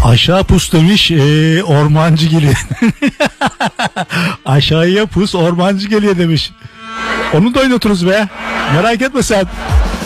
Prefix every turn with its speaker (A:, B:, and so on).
A: Aşağı pus demiş ormancı geliyor. Aşağıya pus ormancı geliyor demiş. Onu da oynatırız be. Merak etme sen.